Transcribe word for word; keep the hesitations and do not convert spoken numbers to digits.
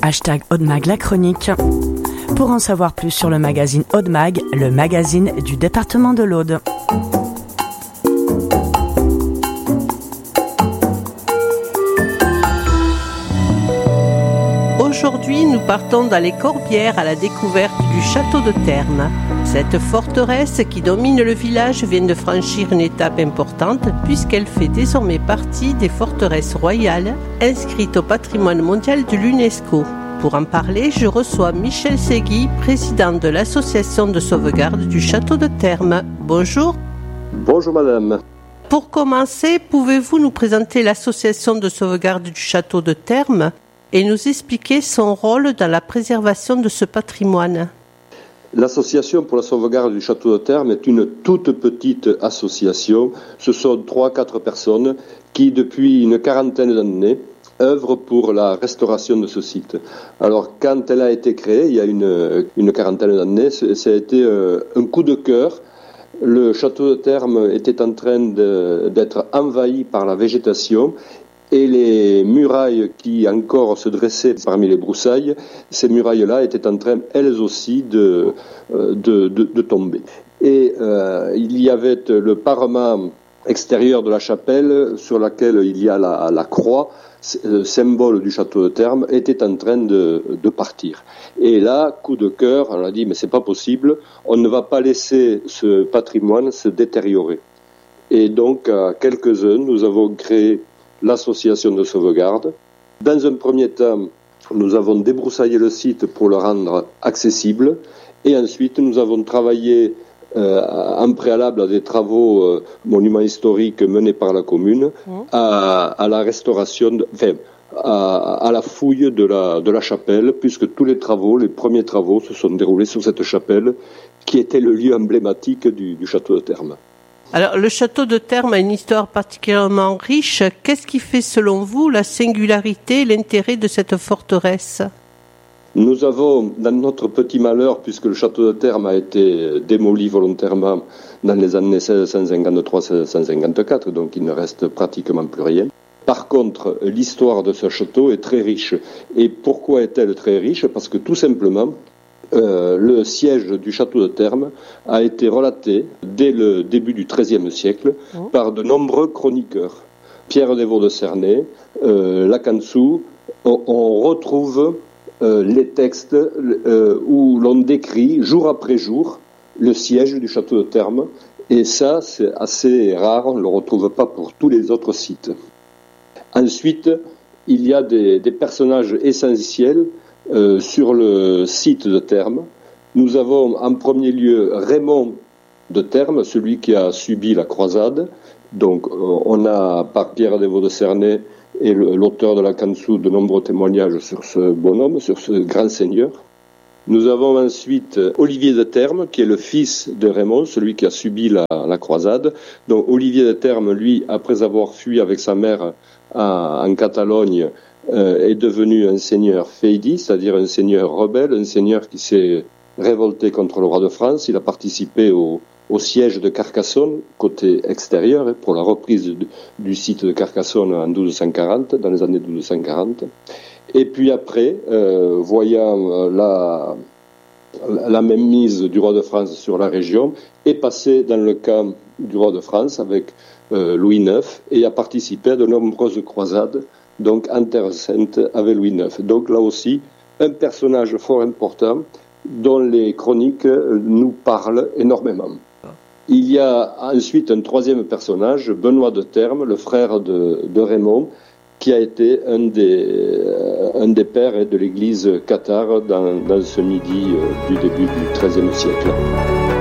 hashtag Aude-Mag la chronique. Pour en savoir plus sur le magazine Aude-Mag, le magazine du département de l'Aude. Aujourd'hui, nous partons dans les Corbières à la découverte du château de Termes. Cette forteresse qui domine le village vient de franchir une étape importante puisqu'elle fait désormais partie des forteresses royales inscrites au patrimoine mondial de l'UNESCO. Pour en parler, je reçois Michel Segui, président de l'association de sauvegarde du château de Termes. Bonjour. Bonjour madame. Pour commencer, pouvez-vous nous présenter l'association de sauvegarde du château de Termes et nous expliquer son rôle dans la préservation de ce patrimoine? L'Association pour la sauvegarde du château de Termes est une toute petite association. Ce sont trois à quatre personnes qui, depuis une quarantaine d'années, œuvrent pour la restauration de ce site. Alors, quand elle a été créée, il y a une, une quarantaine d'années, ça a été un coup de cœur. Le château de Termes était en train de, d'être envahi par la végétation. Et les murailles qui encore se dressaient parmi les broussailles, ces murailles-là étaient en train, elles aussi, de, de, de, de tomber. Et euh, il y avait le parement extérieur de la chapelle, sur laquelle il y a la, la croix, symbole du château de Termes, était en train de, de partir. Et là, coup de cœur, on a dit, mais c'est pas possible, on ne va pas laisser ce patrimoine se détériorer. Et donc, à quelques-uns, nous avons créé l'association de sauvegarde. Dans un premier temps, nous avons débroussaillé le site pour le rendre accessible et ensuite nous avons travaillé euh, en préalable à des travaux euh, monuments historiques menés par la commune à, à la restauration, de, enfin, à, à la fouille de la, de la chapelle, puisque tous les travaux, les premiers travaux se sont déroulés sur cette chapelle qui était le lieu emblématique du, du château de Termes. Alors, le château de Termes a une histoire particulièrement riche. Qu'est-ce qui fait, selon vous, la singularité et l'intérêt de cette forteresse? Nous avons, dans notre petit malheur, puisque le château de Termes a été démoli volontairement dans les années seize cent cinquante-trois seize cent cinquante-quatre, donc il ne reste pratiquement plus rien. Par contre, l'histoire de ce château est très riche. Et pourquoi est-elle très riche? Parce que tout simplement, Euh, le siège du château de Termes a été relaté dès le début du treizième siècle oh. par de nombreux chroniqueurs. Pierre Desvaux de Cernay, euh, Lacansou, on, on retrouve euh, les textes euh, où l'on décrit jour après jour le siège du château de Termes, et ça c'est assez rare, on ne le retrouve pas pour tous les autres sites. Ensuite, il y a des, des personnages essentiels Euh, sur le site de Termes. Nous avons en premier lieu Raymond de Termes, celui qui a subi la croisade. Donc euh, on a par Pierre Desvaux de Cernay et le, l'auteur de Lacansou de nombreux témoignages sur ce bonhomme, sur ce grand seigneur. Nous avons ensuite Olivier de Termes, qui est le fils de Raymond, celui qui a subi la, la croisade. Donc Olivier de Termes, lui, après avoir fui avec sa mère à, en Catalogne, Euh, est devenu un seigneur feidi, c'est-à-dire un seigneur rebelle, un seigneur qui s'est révolté contre le roi de France. Il a participé au, au siège de Carcassonne, côté extérieur, pour la reprise du, du site de Carcassonne en douze cent quarante, dans les années douze cent quarante. Et puis après, euh, voyant la, la même mise du roi de France sur la région, est passé dans le camp du roi de France avec euh, Louis neuf et a participé à de nombreuses croisades, donc en Terre Sainte avec Louis neuf. Donc là aussi, un personnage fort important dont les chroniques nous parlent énormément. Il y a ensuite un troisième personnage, Benoît de Termes, le frère de, de Raymond, qui a été un des, euh, un des pères de l'église cathare dans, dans ce midi euh, du début du treizième siècle.